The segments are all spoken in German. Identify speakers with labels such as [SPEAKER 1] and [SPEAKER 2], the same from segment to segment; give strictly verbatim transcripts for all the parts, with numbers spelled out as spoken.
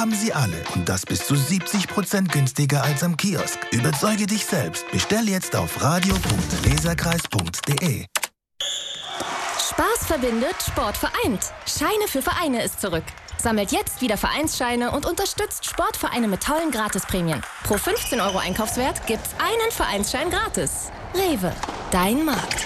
[SPEAKER 1] Haben sie alle und das bis zu siebzig Prozent günstiger als am Kiosk. Überzeuge dich selbst. Bestell jetzt auf radio punkt leserkreis punkt de.
[SPEAKER 2] Spaß verbindet, Sport vereint. Scheine für Vereine ist zurück. Sammelt jetzt wieder Vereinsscheine und unterstützt Sportvereine mit tollen Gratisprämien. Pro fünfzehn Euro Einkaufswert gibt's einen Vereinsschein gratis. Rewe, dein Markt.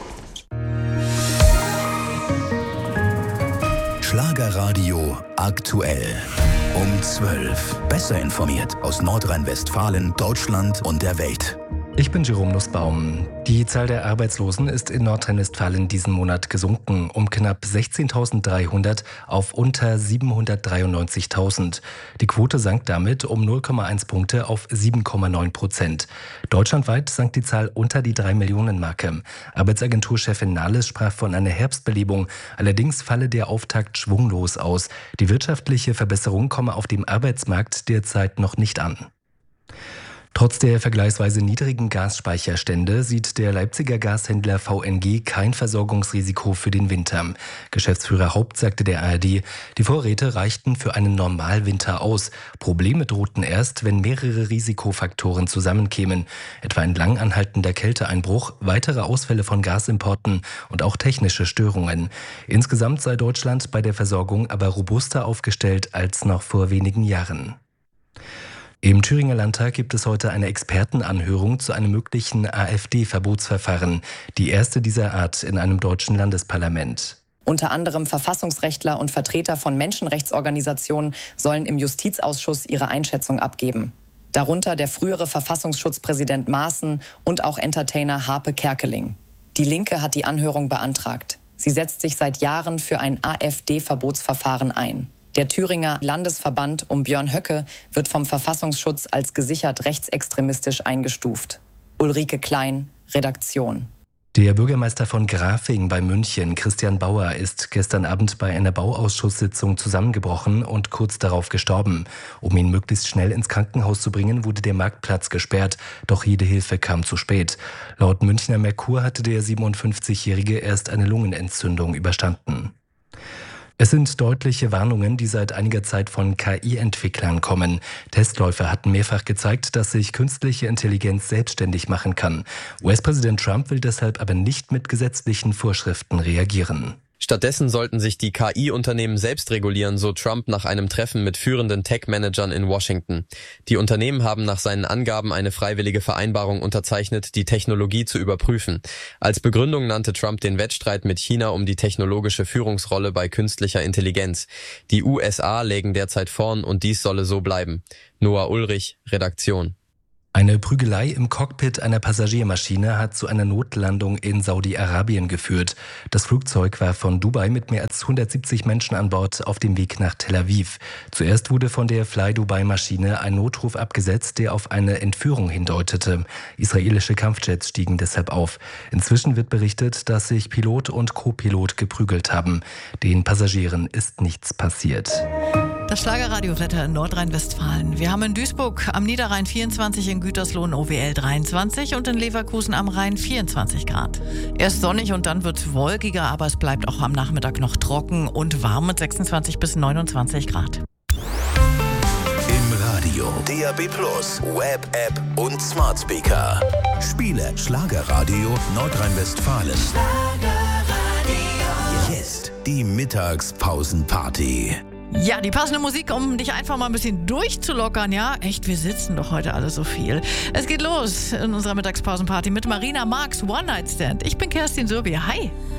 [SPEAKER 3] Schlagerradio aktuell. Um zwölf. Besser informiert aus Nordrhein-Westfalen, Deutschland und der Welt.
[SPEAKER 4] Ich bin Jerome Nussbaum. Die Zahl der Arbeitslosen ist in Nordrhein-Westfalen diesen Monat gesunken, um knapp sechzehntausenddreihundert auf unter siebenhundertdreiundneunzigtausend. Die Quote sank damit um null Komma eins Punkte auf sieben Komma neun Prozent. Deutschlandweit sank die Zahl unter die drei Millionen Marke. Arbeitsagenturchefin Nahles sprach von einer Herbstbelebung. Allerdings falle der Auftakt schwunglos aus. Die wirtschaftliche Verbesserung komme auf dem Arbeitsmarkt derzeit noch nicht an. Trotz der vergleichsweise niedrigen Gasspeicherstände sieht der Leipziger Gashändler V N G kein Versorgungsrisiko für den Winter. Geschäftsführer Haupt sagte der A R D, die Vorräte reichten für einen Normalwinter aus. Probleme drohten erst, wenn mehrere Risikofaktoren zusammenkämen, etwa ein lang anhaltender Kälteeinbruch, weitere Ausfälle von Gasimporten und auch technische Störungen. Insgesamt sei Deutschland bei der Versorgung aber robuster aufgestellt als noch vor wenigen Jahren. Im Thüringer Landtag gibt es heute eine Expertenanhörung zu einem möglichen AfD-Verbotsverfahren. Die erste dieser Art in einem deutschen Landesparlament.
[SPEAKER 5] Unter anderem Verfassungsrechtler und Vertreter von Menschenrechtsorganisationen sollen im Justizausschuss ihre Einschätzung abgeben. Darunter der frühere Verfassungsschutzpräsident Maaßen und auch Entertainer Harpe Kerkeling. Die Linke hat die Anhörung beantragt. Sie setzt sich seit Jahren für ein AfD-Verbotsverfahren ein. Der Thüringer Landesverband um Björn Höcke wird vom Verfassungsschutz als gesichert rechtsextremistisch eingestuft. Ulrike Klein, Redaktion.
[SPEAKER 4] Der Bürgermeister von Grafing bei München, Christian Bauer, ist gestern Abend bei einer Bauausschusssitzung zusammengebrochen und kurz darauf gestorben. Um ihn möglichst schnell ins Krankenhaus zu bringen, wurde der Marktplatz gesperrt, doch jede Hilfe kam zu spät. Laut Münchner Merkur hatte der siebenundfünfzigjährige erst eine Lungenentzündung überstanden. Es sind deutliche Warnungen, die seit einiger Zeit von K I-Entwicklern kommen. Testläufe hatten mehrfach gezeigt, dass sich künstliche Intelligenz selbstständig machen kann. U S-Präsident Trump will deshalb aber nicht mit gesetzlichen Vorschriften reagieren.
[SPEAKER 6] Stattdessen sollten sich die K I-Unternehmen selbst regulieren, so Trump nach einem Treffen mit führenden Tech-Managern in Washington. Die Unternehmen haben nach seinen Angaben eine freiwillige Vereinbarung unterzeichnet, die Technologie zu überprüfen. Als Begründung nannte Trump den Wettstreit mit China um die technologische Führungsrolle bei künstlicher Intelligenz. Die U S A lägen derzeit vorn und dies solle so bleiben. Noah Ulrich, Redaktion.
[SPEAKER 4] Eine Prügelei im Cockpit einer Passagiermaschine hat zu einer Notlandung in Saudi-Arabien geführt. Das Flugzeug war von Dubai mit mehr als hundertsiebzig Menschen an Bord auf dem Weg nach Tel Aviv. Zuerst wurde von der Fly-Dubai-Maschine ein Notruf abgesetzt, der auf eine Entführung hindeutete. Israelische Kampfjets stiegen deshalb auf. Inzwischen wird berichtet, dass sich Pilot und Co-Pilot geprügelt haben. Den Passagieren ist nichts passiert.
[SPEAKER 7] Das Schlagerradiowetter in Nordrhein-Westfalen. Wir haben in Duisburg am Niederrhein vierundzwanzig, in Gütersloh und O W L dreiundzwanzig und in Leverkusen am Rhein vierundzwanzig Grad. Erst sonnig und dann wird es wolkiger, aber es bleibt auch am Nachmittag noch trocken und warm mit sechsundzwanzig bis neunundzwanzig Grad.
[SPEAKER 3] Im Radio, D A B Plus, Web, App und Smart Speaker. Spiele Schlagerradio Nordrhein-Westfalen. Schlagerradio. Jetzt die Mittagspausenparty.
[SPEAKER 7] Ja, die passende Musik, um dich einfach mal ein bisschen durchzulockern, ja? Echt, wir sitzen doch heute alle so viel. Es geht los in unserer Mittagspausenparty mit Marina Marx One Night Stand. Ich bin Kerstin Surbi. Hi.